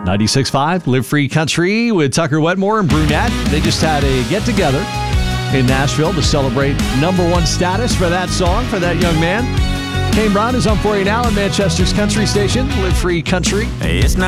96.5, Live Free Country with Tucker Wetmore and Brunette. They just had a get-together in Nashville to celebrate #1 status for that song, for that young man. Kane Brown is on for you now on Manchester's country station, Live Free Country. It's not